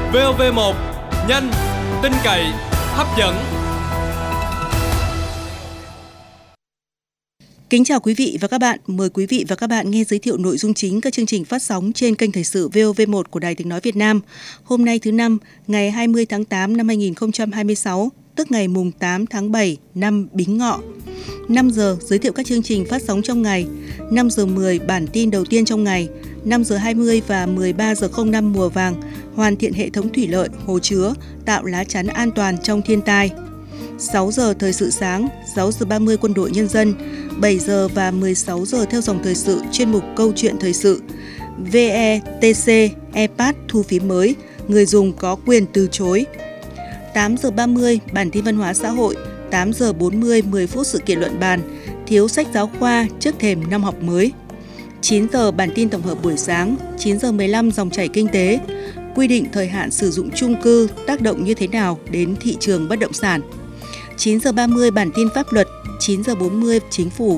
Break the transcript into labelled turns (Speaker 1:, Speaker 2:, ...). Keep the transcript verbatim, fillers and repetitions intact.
Speaker 1: vê o vê một, nhanh, tin cậy, hấp dẫn.
Speaker 2: Kính chào quý vị và các bạn. Mời quý vị và các bạn nghe giới thiệu nội dung chính các chương trình phát sóng trên kênh Thời sự vê o vê một của Đài Tiếng nói Việt Nam. Hôm nay thứ năm, ngày hai mươi tháng tám năm hai nghìn không trăm hai mươi sáu, tức ngày mùng tám tháng bảy năm Bính Ngọ. năm giờ giới thiệu các chương trình phát sóng trong ngày. năm giờ mười bản tin đầu tiên trong ngày. năm giờ hai mươi và mười ba giờ không năm mùa vàng, hoàn thiện hệ thống thủy lợi, hồ chứa, tạo lá chắn an toàn trong thiên tai. sáu giờ thời sự sáng, sáu giờ ba mươi quân đội nhân dân, bảy giờ và mười sáu giờ theo dòng thời sự chuyên mục câu chuyện thời sự. vê e tê xê, e pê a ét thu phí mới, người dùng có quyền từ chối. tám giờ ba mươi bản tin văn hóa xã hội, tám giờ bốn mươi mười phút sự kiện luận bàn, thiếu sách giáo khoa trước thềm năm học mới. chín giờ bản tin tổng hợp buổi sáng, chín giờ mười lăm dòng chảy kinh tế, quy định thời hạn sử dụng chung cư tác động như thế nào đến thị trường bất động sản. chín giờ ba mươi bản tin pháp luật, chín giờ bốn mươi chính phủ